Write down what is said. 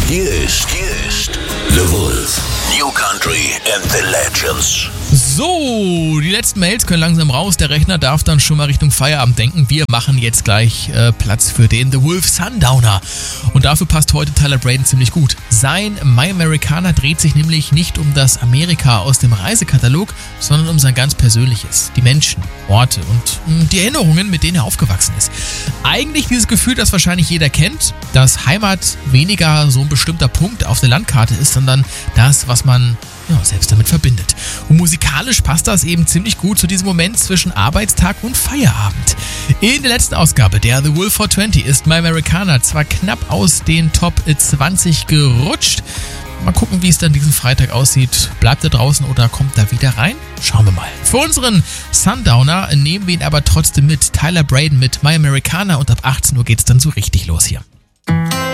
Hier ist The Wolf. New Country and the Legends. So, die letzten Mails können langsam raus. Der Rechner darf dann schon mal Richtung Feierabend denken. Wir machen jetzt gleich Platz für den The Wolf Sundowner. Und dafür passt heute Tyler Braden ziemlich gut. Sein My Americana dreht sich nämlich nicht um das Amerika aus dem Reisekatalog, sondern um sein ganz Persönliches. Die Menschen, Orte und die Erinnerungen, mit denen er aufgewachsen ist. Eigentlich dieses Gefühl, das wahrscheinlich jeder kennt, dass Heimat weniger so ein bestimmter Punkt auf der Landkarte ist, sondern das, was man selbst damit verbindet. Und musikalisch passt das eben ziemlich gut zu diesem Moment zwischen Arbeitstag und Feierabend. In der letzten Ausgabe der The Wolf 420 ist My Americana zwar knapp aus den Top 20 gerutscht. Mal gucken, wie es dann diesen Freitag aussieht. Bleibt er draußen oder kommt er wieder rein? Schauen wir mal. Für unseren Sundowner nehmen wir ihn aber trotzdem mit. Tyler Braden mit My Americana und ab 18 Uhr geht's dann so richtig los hier.